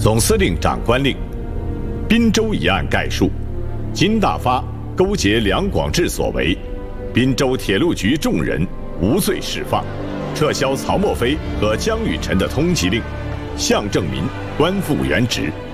总司令长官令：滨州一案概述：金大发勾结两广志所为，滨州铁路局众人无罪释放，撤销曹墨飞和江雨辰的通缉令，向正民官复原职。